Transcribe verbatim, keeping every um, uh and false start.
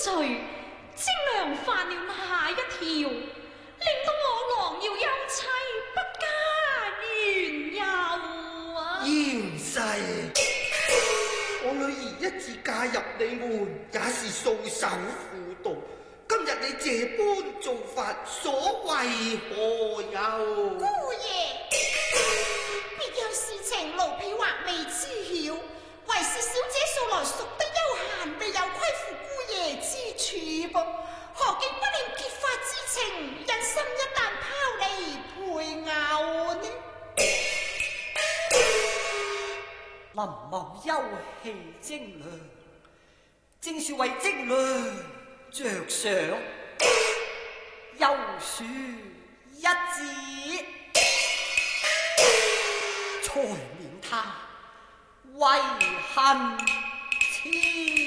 罪，精娘犯了哪一條，令到我郎要休妻不加緣由啊？ 賢婿，我女兒一自嫁入你門，也是素手婦道。今日你這般做法，所為何有？ 姑爺，別樣事情奴婢或未知曉，唯是小姐素來淑得悠閒，未有虧負姑爺之處噃。何竟不念結髮之情，忍心一旦拋離配偶呢？ 林某休棄精娘，正是為精娘着想，休書一紙，才免他為恨痴。